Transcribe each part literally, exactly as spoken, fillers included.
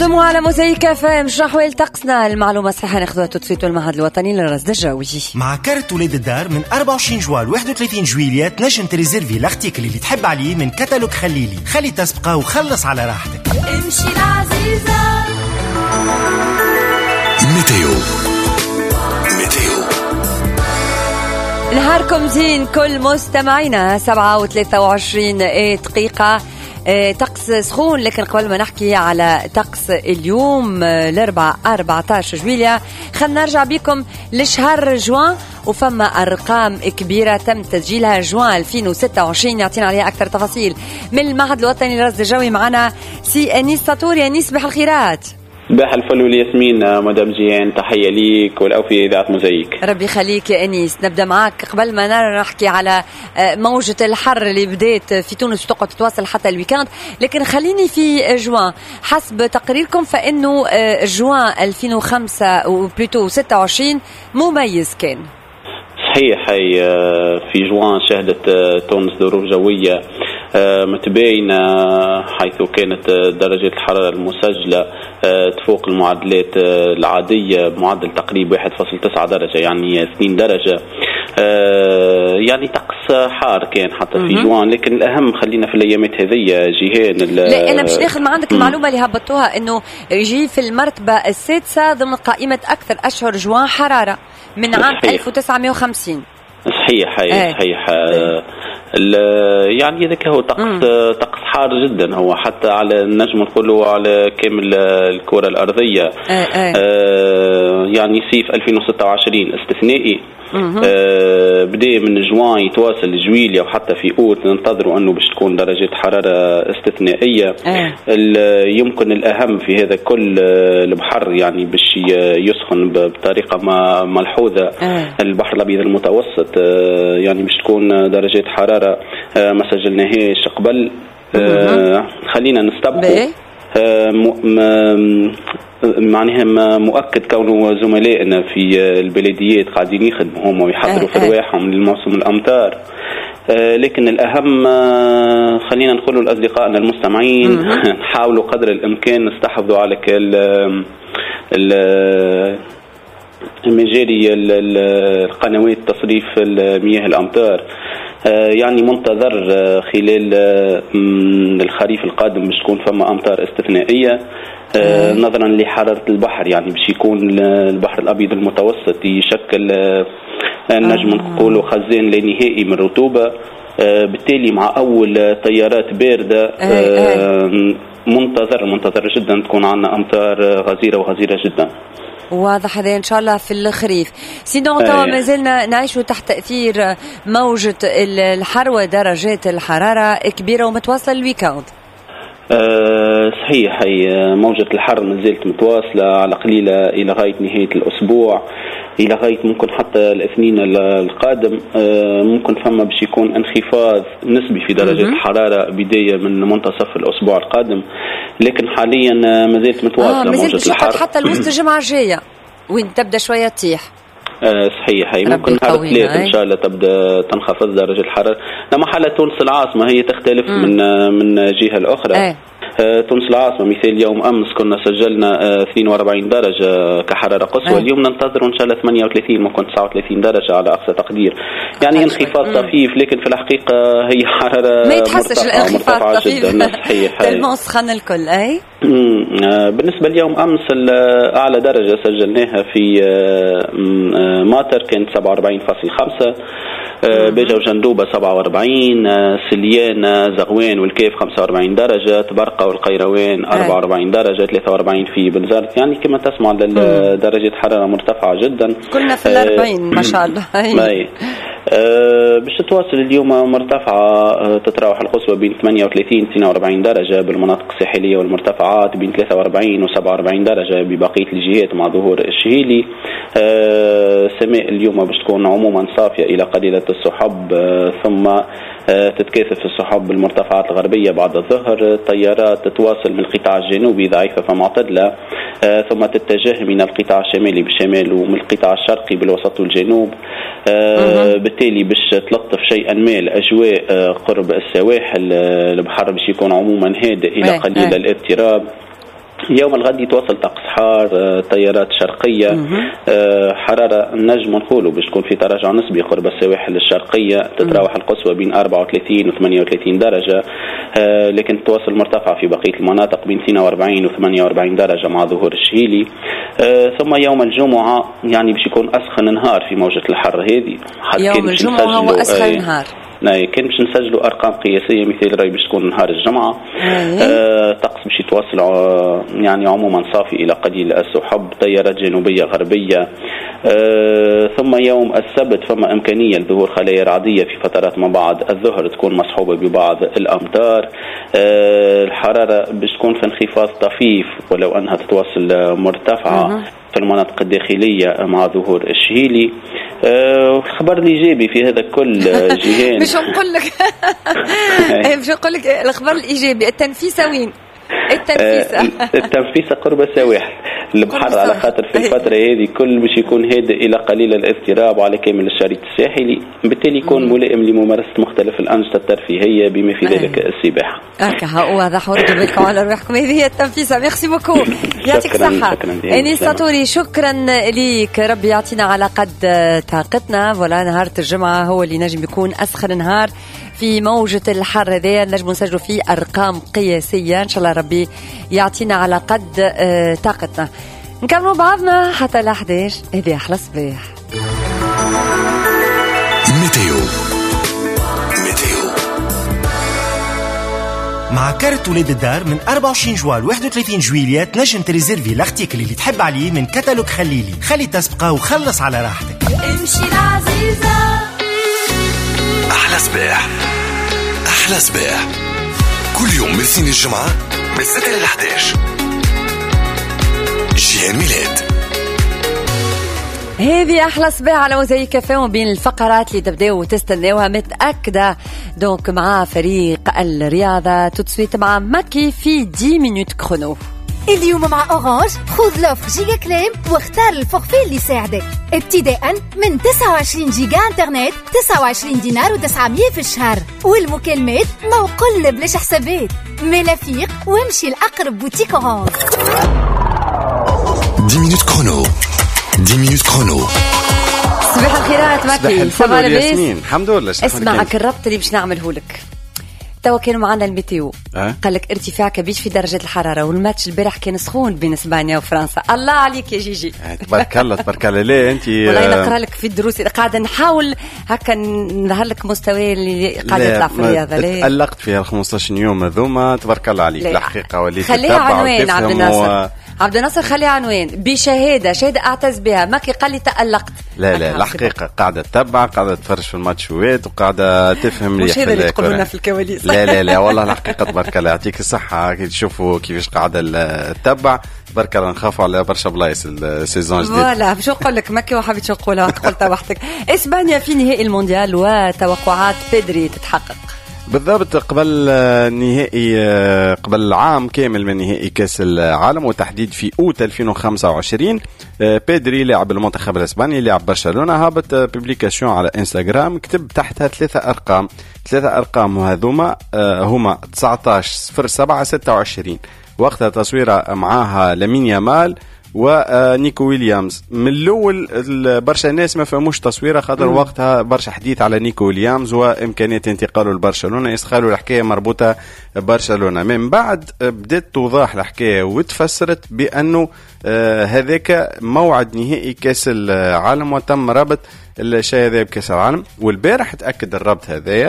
انضموا على موزايك اف ام. شرحوا الطقسنا المعلومة صحيحة ناخذها تصفيته المعهد الوطني للرصد الجوي. مع كارت ولاد الدار من أربعة وعشرين جوال واحد وثلاثين جويلية تنجم تريزيرفي الارتيكل اللي تحب عليه من كتالوج خليلي. خلي تسبقه وخلص على راحتك. امشي العزيزة. ميتيو ميتيو نهاركم زين كل مستمعينا. سبعة وثلاثة وعشرين دقيقة. طقس سخون، لكن قبل ما نحكي على طقس اليوم الأربعاء أربعة عشر جويلية خلنا نرجع بكم لشهر جوان، وفما أرقام كبيرة تم تسجيلها جوان ألفين وستة وعشرين. يعطينا عليها أكثر تفاصيل من المعهد الوطني للرصد الجوي. معنا سي أنيس ساطوري. أنيس صباح الخيرات. صباح الفل والياسمين مدام جيان، تحية ليك والأوفية إذاعة موزايك. ربي يخليك يا أنيس. نبدأ معك قبل ما نرى نحكي على موجة الحر اللي بدأت في تونس وتقعد تتواصل حتى الويكاند، لكن خليني في جوان. حسب تقريركم فإنه جوان ألفين وخمسة وبلوتو ستة وعشرين مميز كان. صحيح، هي في جوان شهدت تونس ظروف جوية متباينة، حيث كانت درجة الحرارة المسجلة تفوق المعدلات العادية بمعدل تقريبا واحد فاصلة تسعة درجة، يعني اثنين درجة. يعني طقس حار كان حتى في جوان، لكن الأهم خلينا في الأيامات هذه جيهان. لا أنا مش ناخذ ما عندك المعلومة اللي هبطوها إنه يجي في المرتبة السادسة ضمن قائمة أكثر أشهر جوان حرارة من عام ألف وتسعمائة وخمسين. صحيح هي ايه. صحيح ايه. يعني ذاك هو طقس طقس حار جدا، هو حتى على النجم نقولوا على كامل الكرة الأرضية. ايه ايه. آه يعني صيف ألفين وستة وعشرين استثنائي. آه بدأ من جوان يتواصل جويلية وحتى في أوت ننتظروا أنه باش تكون درجة حرارة استثنائية. ايه. يمكن الأهم في هذا كل البحر يعني باش يسخن بطريقة ملحوظة. ايه. البحر الأبيض المتوسط آه يعني باش تكون درجة حرارة آه ما سجلناهاش قبل. آه خلينا نستبقوا. آه معناها مؤكد كونه زملائنا في البلديات قاعدين يخدموا هم ويحضروا في رواحهم للموسم الأمطار. آه لكن الأهم آه خلينا نقول لأصدقائنا المستمعين نحاولوا قدر الإمكان نستحفظوا على كل مجاري القنوات تصريف المياه الأمطار. آه يعني منتظر آه خلال آه الخريف القادم باش تكون فما أمطار استثنائية. آه نظرا لحرارة البحر، يعني باش يكون البحر الأبيض المتوسط يشكل آه نجم نقولوا خزان لا نهائي من الرطوبة. آه بالتالي مع أول تيارات باردة آه منتظر منتظر جدا تكون عنا أمطار غزيرة وغزيرة جدا. واضح هذا إن شاء الله في الخريف. سيدنا طبعا ما زلنا نعيش تحت تأثير موجة الحر ودرجات الحرارة كبيرة ومتواصلة الويكاند. أه صحيح، هي موجة الحر ما زالت متواصلة على قليلة إلى غاية نهاية الأسبوع، إلى غاية ممكن حتى الاثنين القادم. أه ممكن فما باش يكون انخفاض نسبي في درجة الحرارة بداية من منتصف الأسبوع القادم، لكن حاليا ما زالت متواصلة. آه موجة الحر حتى الوسط الجمعة الجاية وين تبدأ شوية تطيح. آه صحيح، هي ممكن نهار ثلاث إن شاء الله تبدأ تنخفض درجة الحرارة. لما حالة تونس العاصمة هي تختلف مم. من من جهة الأخرى. ايه. آه تونس العاصمة مثال يوم أمس كنا سجلنا آه اثنين وأربعين درجة كحرارة قصوى. ايه. اليوم ننتظر إن شاء الله ثمانية وثلاثين ممكن تسعة وثلاثين درجة على أقصى تقدير، يعني انخفاض طفيف، لكن في الحقيقة هي حرارة ما يتحسش الانخفاض طفيف. صحيح المسخن الكل. أي آه بالنسبة ليوم أمس أعلى درجة سجلناها في آه ماطر كانت سبعة وأربعين فاصلة خمسة. آه بيجا وجندوبة سبعة وأربعين، آه سليان زغوان والكيف خمسة وأربعين درجة، تبرقة والقيروان أربعة وأربعين درجة، ثلاثة وأربعين في بنزرت. يعني كما تسمع درجة حرارة مرتفعة جدا، كلنا في الأربعين ما شاء الله. أي أه باش تتواصل اليوم مرتفعة. أه تتراوح القصوى بين ثمانية وثلاثين و اثنين وأربعين درجة بالمناطق الساحلية، والمرتفعات بين ثلاثة وأربعين و سبعة وأربعين درجة ببقية الجهات مع ظهور الشهيلي. أه سماء اليوم باش تكون عموما صافية إلى قليلة السحب، أه ثم أه تتكاثف السحب بالمرتفعات الغربية بعد الظهر. طيارات تتواصل من القطاع الجنوبي ضعيفة فمعتدلة، أه ثم تتجه من القطاع الشمالي بالشمال ومن القطاع الشرقي بالوسط والجنوب. أه بالتالي باش تلطف شيئا ما الأجواء قرب السواحل. البحر باش يكون عموما هادئ إلى قليل الاضطراب. يوم الغد يتواصل طقس حار، تيارات شرقية، حرارة نجم نقولوا باش تكون في تراجع نسبي قرب السواحل الشرقية، تتراوح القصوى بين أربعة وثلاثين و ثمانية وثلاثين درجة، لكن تواصل مرتفعة في بقية المناطق بين اثنين وأربعين و ثمانية وأربعين درجة مع ظهور الشهيلي. ثم يوم الجمعة يعني باش يكون أسخن نهار في موجة الحر هذه. يوم الجمعة هو أسخن نهار. نعم، كان باش نسجلوا ارقام قياسيه مثال راي باش تكون نهار الجمعه. آه، طقس باش يتواصل يعني عموما صافي الى قليل السحب، تيارات جنوبيه غربيه. آه، ثم يوم السبت فما امكانيه لظهور خلايا رعديه في فترات ما بعد الظهر تكون مصحوبه ببعض الامطار. آه، الحراره باش تكون في انخفاض طفيف ولو انها تتواصل مرتفعه في المناطق الداخلية مع ظهور الشهيلي. أه خبر الإيجابي في هذا كل جهان مش نقول لك مش نقول لك الخبر الإيجابي التنفيسة وين؟ التنفيسة أه التنفيسة قرب السواحل البحر، على خاطر في الفترة هذه كل باش يكون هادئ إلى قليل الاضطراب على كامل الشريط الساحلي، بالتالي يكون ملائم لممارسة مختلف الأنشطة الترفيهية بما في ذلك السباحة. هكا واضح، وردوا بالكم على روحكم. هذه هي التنفيسة. ميرسي بوكو، يعطيك الصحة أنيس ساطوري. شكرا ليك، ربي يعطينا على قد طاقتنا. ولا نهار الجمعة هو اللي نجم يكون أسخن نهار في موجة الحر هذا، نجم نسجلوا فيه أرقام قياسية. إن شاء الله ربي يعطينا على قد طاقتنا. نكملوا بعضنا حتى الأحداش. هذه أحلى صباح. ميتيو ميتيو مع كارت ولاد الدار من أربعة وعشرين جوان واحد وثلاثين جويلية تنجم تريزيرفي الارتيكل اللي تحب عليه من كتالوج خليلي. خلي تسبقه وخلص على راحتك. امشي العزيزة. أحلى صباح أحلى صباح كل يوم من الاثنين الجمعة من ستة إلى إحدى عشر. جيهان ميلاد. هذه أحلى صباح على موزايك كافيه، وبين الفقرات اللي تبداو وتستناوها متأكدة دونك مع فريق الرياضة تتسويت مع ماكي في عشر مينوت كرونو. اليوم مع أورانج خذ لوفر جيجا كليم واختار الفورفي اللي يساعدك ابتداء من تسعة وعشرين جيجا انترنت تسعة وعشرين دينار وتسعمية في الشهر، والمكالمات موقل بلاش حسابات. ملافيق وامشي لأقرب بوتيك أورانج. عشر مينوت كرونو عشر مينوت كرونو. صباح الخيرات ماكي، صباح الياسمين. الحمد لله. اسمعك الربط اللي باش نعمله لك. توا كانوا معنا الميتيو أه؟ قال لك ارتفاع كبير في درجة الحرارة، والماتش البارح كان سخون بين اسبانيا وفرنسا. الله عليك يا جيجي. تبارك الله تبارك الله. ليه انت والله نقرا لك في الدروس قاعده نحاول هكا نظهر لك مستوى اللي قاعد يطلع في الرياضه. ليه تألقت فيها خمسطاش يوم هذوما تبارك الله عليك الحقيقه. وليت خليها عنوان عبد الناصر. عبد الناصر خليها عنوان بشهاده شهاده اعتز بها. ماكي قال لي تألقت. لا لا الحقيقه قاعده تتبع، قاعده تفرج في الماتشوات، وقاعده تفهم مش هذا اللي تقولوا لنا في الكواليس. لا لا لا والله الحقيقه تبارك الله يعطيك الصحه. كي تشوفوا كيفاش قاعده تتبع تبارك الله. نخافوا على برشا بلايص السيزون الجديد. فوالا باش نقول لك ماكي وحبيت نقولها قلتها وحدك. اسبانيا في نهائي المونديال وتوقعات بيدري تتحقق. بالضبط قبل نهائي قبل العام كامل من نهائي كاس العالم، وتحديد في اوت ألفين وخمسة وعشرين. بيدري لاعب المنتخب الاسباني لاعب برشلونة هابط ببليكاسيون على انستغرام كتب تحتها ثلاثة ارقام. ثلاثة ارقام هذوما هما تسعة عشر صفر سبعة ستة وعشرين. وقتها تصويره معاها لامين يامال ونيكو ويليامز. من الاول برشا الناس ما فهموش تصويره خاطر وقتها برشا حديث على نيكو ويليامز وامكانيه انتقاله لبرشلونه، يسخالوا الحكايه مربوطه برشلونه. من بعد بدات توضح الحكايه وتفسرت بانه آه هذاك موعد نهائي كاس العالم وتم ربط الشيء هذا بكاس العالم. والبارح تاكد الربط هذايا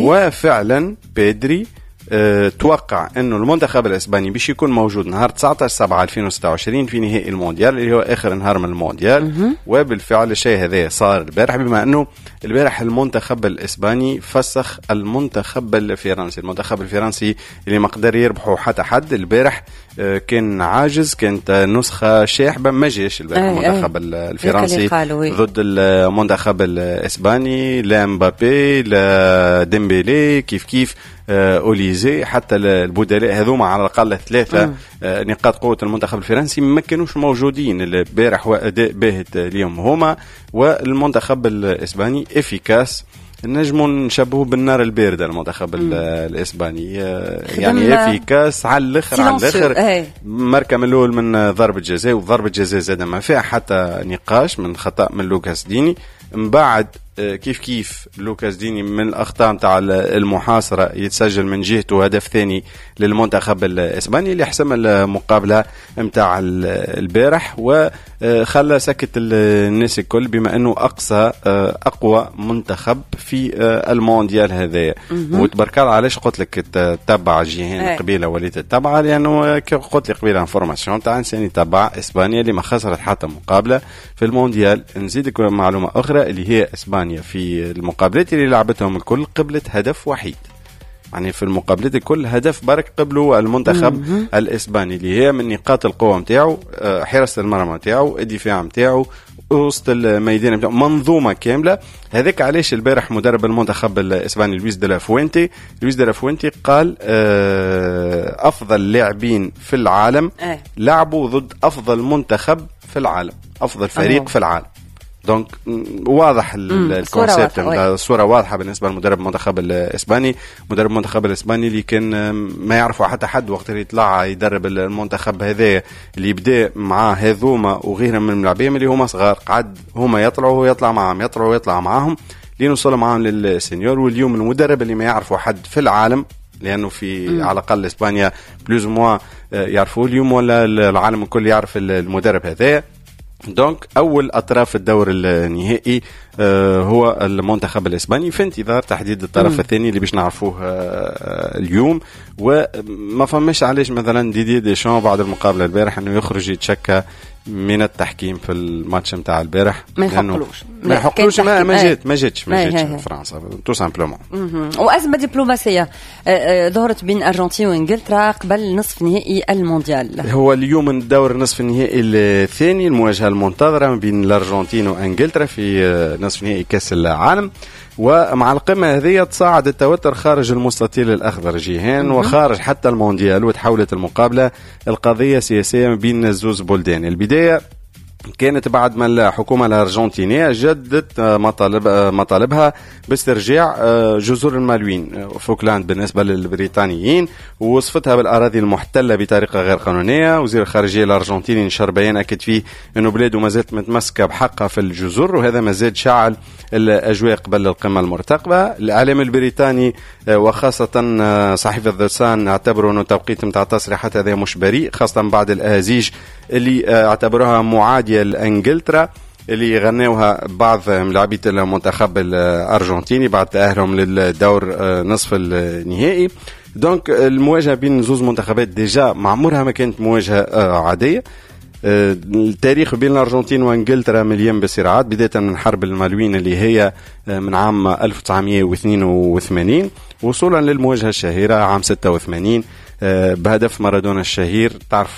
وفعلا بيدري أه توقع انه المنتخب الاسباني باش يكون موجود نهار تسعة عشر سبعة ألفين وستة وعشرين في نهائي المونديال اللي هو اخر نهار من المونديال. وبالفعل الشيء هذا صار البارح، بما انه البارح المنتخب الاسباني فسخ المنتخب الفرنسي. المنتخب الفرنسي اللي ما قدر يربحوا حتى حد البارح أه كان عاجز، كانت نسخه شاحبه ما جاش البارح المنتخب الفرنسي ضد المنتخب الاسباني. لا مبابي لا ديمبيلي كيف كيف آه أوليزي، حتى البدلاء هذوما على الأقل ثلاثة آه نقاط قوة المنتخب الفرنسي ما كانوش موجودين البارح، وأداء باهت اليوم هما. والمنتخب الإسباني إفيكاس نجموا نشبهوه بالنار الباردة المنتخب الإسباني، يعني في كاس على الآخر على الآخر مركة من الأول من ضربة جزاء، وضربة جزاء زاد ما فيها حتى نقاش من خطأ من لوكاس ديني. من بعد كيف كيف لوكاس ديني من الأخطاء متاع المحاصرة يتسجل من جهته هدف ثاني للمنتخب الإسباني اللي حسم المقابلة متاع البارح، وخلى سكت الناس الكل بما أنه أقصى أقوى منتخب في المونديال هذا. وتبارك الله علاش قلت لك تتبع جهين قبيلة وليت تتبع، لأنه قلت لي قبيلة انفورماسيون تاع إنسان يتبع إسبانيا اللي ما خسرت حتى مقابلة في المونديال. نزيدك معلومة أخرى اللي هي إسبانيا في المقابلات اللي لعبتهم الكل قبلت هدف وحيد، يعني في المقابلات الكل هدف برك قبلوا المنتخب مم. الإسباني اللي هي من نقاط القوة متاعه حراسة المرمى متاعه الدفاع متاعه وسط الميدان متاعه منظومة كاملة. هذاك علاش البارح مدرب المنتخب الإسباني لويس دي لا فوينتي لويس دي لا فوينتي قال أفضل لاعبين في العالم أه. لعبوا ضد أفضل منتخب في العالم، أفضل فريق أوه. في العالم. دونك واضح الكونسيبت، الصورة واضحة بالنسبة للمدرب المنتخب الإسباني. مدرب المنتخب الإسباني اللي كان ما يعرفوا حتى حد وقت اللي يطلع يدرب المنتخب هذا اللي يبدأ معاه هذوما وغيرهم من اللاعبين اللي هما صغار، قعد هما يطلعوا ويطلع معهم يطلعوا ويطلع معهم لين وصلوا معهم للسينيور. واليوم المدرب اللي ما يعرفوا حد في العالم، لأنه في م. على الأقل إسبانيا بلوز موا يعرفوا اليوم ولا العالم الكل يعرف المدرب هذا. دونك أول أطراف الدور النهائي آه هو المنتخب الإسباني في انتظار تحديد الطرف م. الثاني اللي باش نعرفوه آه اليوم. وما فهمش علاش مثلا ديدي ديشان بعد المقابلة البارح أنه يخرج يتشكى من التحكيم في الماتش متاع البارح، ما يحقلوش ما يحقلوش ما ما جات ما جاتش ما جاتش فرنسا تو سامبلومون. وأزمة دبلوماسية ظهرت بين أرجنتين وإنجلترا قبل نصف نهائي المونديال. هو اليوم الدور نصف النهائي الثاني، المواجهة المنتظرة بين الأرجنتين وإنجلترا في نصف نهائي كأس العالم. ومع القمة هذه تصاعد التوتر خارج المستطيل الأخضر جيهان وخارج حتى المونديال، وتحولت المقابلة القضية سياسية بين الزوز بلدان. البداية كانت بعد ما الحكومة الأرجنتينية جدت مطالب مطالبها باسترجاع جزر المالوين فوكلاند بالنسبة للبريطانيين، ووصفتها بالأراضي المحتلة بطريقة غير قانونية. وزير الخارجية الأرجنتيني نشر بيان أكد فيه أنه بلاده ما زالت متمسكة بحقها في الجزر، وهذا ما زاد شعل الأجواء قبل القمة المرتقبة. الإعلام البريطاني وخاصة صحيفة ذا سان اعتبروا أنه توقيت متاع التصريحات هذا مش بريء، خاصة بعد الأهازيج اللي اعتبروها معادية لإنجلترا اللي غنوها بعض ملاعبية المنتخب الأرجنتيني بعد تأهلهم للدور نصف النهائي. دونك المواجهة بين زوز منتخبات ديجا معمورها ما كانت مواجهة عادية. التاريخ بين الأرجنتين وإنجلترا مليان بصراعات، بداية من حرب المالوين اللي هي من عام ألف وتسعمائة واثنين وثمانين وصولا للمواجهة الشهيرة عام ستة وثمانين بهدف مارادونا الشهير، تعرف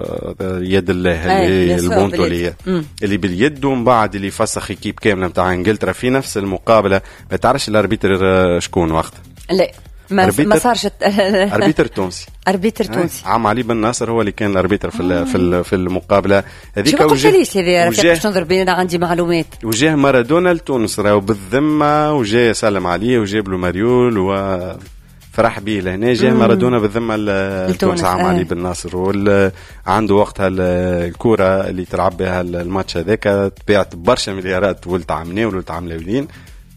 يد الله اللي البونتو اللي, اللي باليد، ومن بعد اللي فسخ كيب كاملة متاع إنجلترا في نفس المقابلة. ما تعرفش الأربيتر شكون وقت؟ لا ما ما صارش أربيتر تونسي أربيتر تونسي عم علي بن ناصر هو اللي كان الأربيتر في في في المقابلة هذيك. شو قلت ليش هذه رفيق باش نضرب بينا عندي معلومات. وجاه مارادونا لتونس راهو بالذمة، وجاه سلم عليه وجاب له مريول و فرح بيه لهنا. جاء مارادونا بالذمة لتونس عم علي بن ناصر، وعنده وقتها الكورة اللي تلعب بها الماتش هذاك تبيعت برشا مليارات ولد عمناه ولد عملاولين،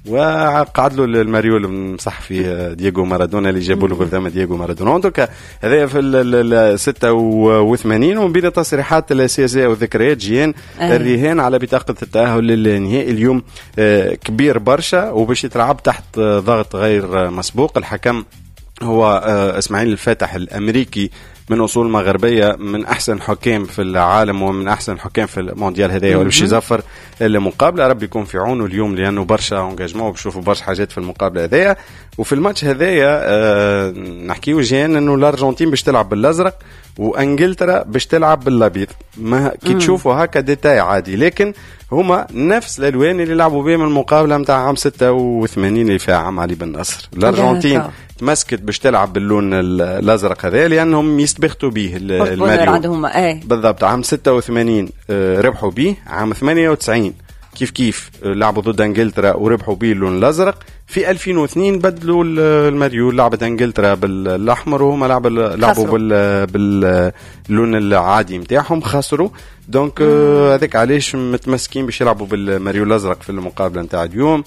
وقعد له الماريول مصح في دييغو مارادونا اللي جابوا له بالذمة دييغو مارادونا. دونك هذا في ال ستة وثمانين. ومن بين التصريحات السياسية والذكريات جيان أه. الرهان على بطاقة التأهل للنهائي اليوم كبير برشا وباش يتلعب تحت ضغط غير مسبوق. الحكم هو اسماعيل الفاتح الأمريكي من أصول مغربية، من أحسن حكام في العالم ومن أحسن حكام في المونديال هذايا، واللي باش يزفر المقابلة. ربي يكون في عونه اليوم لأنه برشا انجاجمون وبشوفوا برشا حاجات في المقابلة هذايا. وفي الماتش هذايا أه نحكيو جيان إنه الأرجنتين باش تلعب بالأزرق وإنجلترا باش تلعب بالأبيض. ما كي تشوفوا هكا ديتاي عادي، لكن هما نفس الألوان اللي لعبوا بهم المقابلة متاع عام ستة وثمانين اللي فيها عم علي بن ناصر. الأرجنتين تمسكت باش تلعب باللون الأزرق هذا لأنهم يستبختوا به الماريو عندهم. ايه بالضبط. عام ستة وثمانين ربحوا به، عام ثمانية وتسعين كيف كيف لعبوا ضد انجلترا وربحوا بيه اللون الازرق. في ألفين واثنين بدلوا الماريو، لعبت انجلترا بالاحمر وهم لعبوا لعبوا باللون العادي نتاعهم، خسروا. دونك هذاك علاش متمسكين باش يلعبوا بالماريو الازرق في المقابله نتاع اليوم.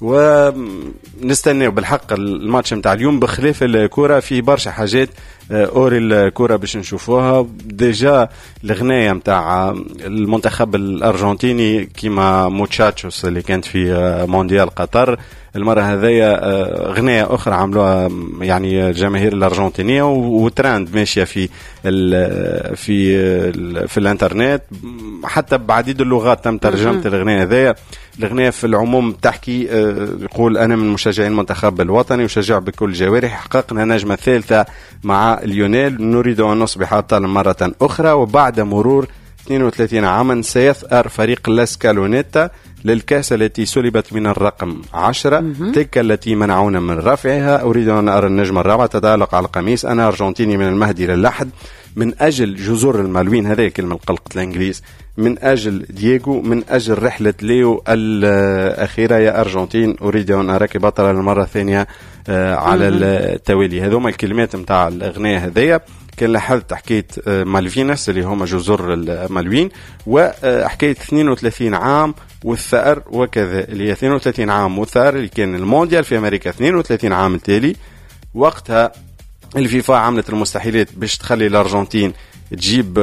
ونستناو بالحق الماتش نتاع اليوم. بخلاف الكره في برشا حاجات اوري الكره باش نشوفوها. ديجا الغنايه نتاع المنتخب الارجنتيني كيما موتشاتشوس اللي كانت في مونديال قطر المره هذيا، غنايه اخرى عملوها يعني الجماهير الارجنتينيه، وتراند ماشيه في ال في ال في الانترنت حتى بعديد اللغات تم ترجمه الغنايه هذيا. الغنايه في العموم تحكي يقول انا من مشجعين المنتخب الوطني وشجع بكل جوارحي، حققنا نجمه ثالثه مع ليونيل، نريد ان نصبح ابطالا مره اخرى. وبعد مرور اثنين وثلاثين عاما سيثأر فريق لاسكالونيتا للكاس التي سلبت من الرقم عشرة، تلك التي منعونا من رفعها. أريد أن أرى النجمة الرابعة تتألق على القميص، أنا أرجنتيني من المهدي للحد، من أجل جزر المالوين، هذه كلمة قلقت الإنجليز، من أجل دييغو، من أجل رحلة ليو الأخيرة يا أرجنتين، أريد أن أراك بطلة للمرة الثانية على التوالي. هذوما الكلمات متاع الأغنية هذية. كان لاحظت حكاية مالفينس اللي هما جزر المالوين، وحكاية اثنين وثلاثين عام والثأر وكذا، اللي هي اثنين وثلاثين عام والثأر اللي كان المونديال في أمريكا اثنين وثلاثين عام التالي. وقتها الفيفا عملت المستحيلات باش تخلي الأرجنتين تجيب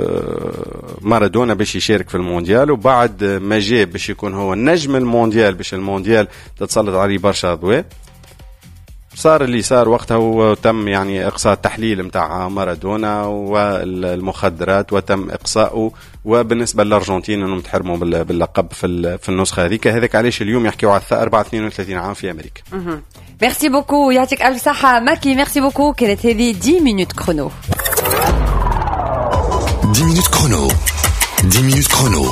مارادونا باش يشارك في المونديال، وبعد ما جاء باش يكون هو النجم المونديال باش المونديال تتسلط عليه برشا أضواء، صار اللي صار وقتها، وتم يعني إقصاء التحليل متاع مارادونا والمخدرات وتم إقصاؤه. وبالنسبة للأرجنتين أنهم تحرموا باللقب في في النسخة هذيك. هذاك علاش اليوم يحكيوا على الثأر بعد اثنين وثلاثين عام في أمريكا. ميرسي بوكو، يعطيك ألف صحة ماكي. ميرسي بوكو. كانت هذه عشر مينوت كرونو. عشر مينوت كرونو. عشر مينوت كرونو.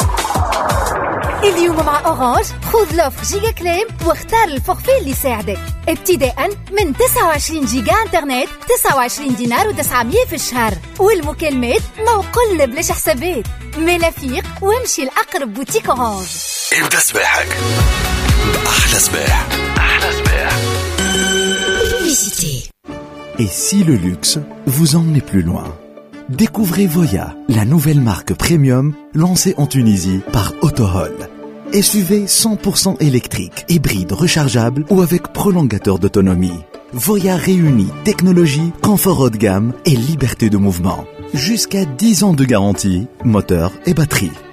اليوم مع أورانج خذ لوفر جيجا كليم واختار الفورفي اللي يساعدك. ابتداء من تسعة وعشرين جيجا انترنت تسعة وعشرين دينار وتسعمية في الشهر، والمكالمات ما وقل بلاش حسابات. ملافيق وامشي لأقرب بوتيك أورانج. ابدأ صباحك بأحلى صباح. أحلى صباح. Et si le luxe vous emmenait plus loin? Découvrez Voya, la nouvelle marque premium lancée en Tunisie par Autohol. S U V cent pour cent électrique, hybride rechargeable ou avec prolongateur d'autonomie. Voya réunit technologie, confort haut de gamme et liberté de mouvement. Jusqu'à dix ans de garantie, moteur et batterie.